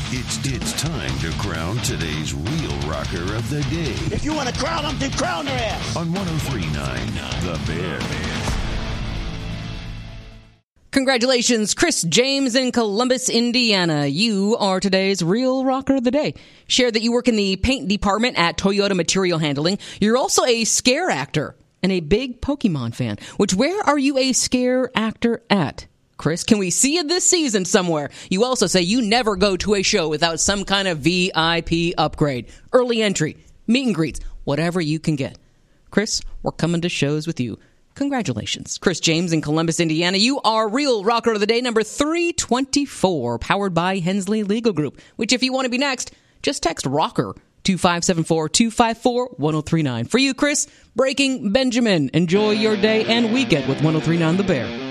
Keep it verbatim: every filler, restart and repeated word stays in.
It's it's time to crown today's real rocker of the day. If you want to crown them, then crown their ass. On one oh three point nine, The Bear. Congratulations, Chris James in Columbus, Indiana. You are today's real rocker of the day. Share that you work in the paint department at Toyota Material Handling. You're also a scare actor and a big Pokemon fan. Which, where are you a scare actor at? Chris, can we see you this season somewhere? You also say you never go to a show without some kind of V I P upgrade, early entry, meet and greets, whatever you can get. Chris, we're coming to shows with you. Congratulations. Chris James in Columbus, Indiana. You are Real Rocker of the Day number three twenty-four, powered by Hensley Legal Group, which if you want to be next, just text ROCKER to five seven four, two five four, one oh three nine. For you, Chris, Breaking Benjamin. Enjoy your day and weekend with one oh three point nine The Bear.